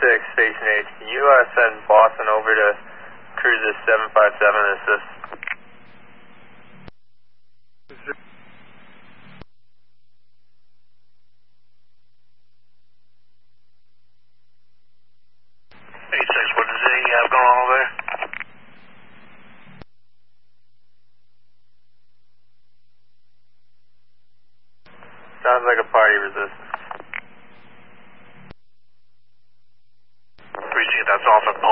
Station H, can you send Boston over to Cruiser 757 to assist? What is it you have going on over there? Sounds like a party resistance. Appreciate that's off at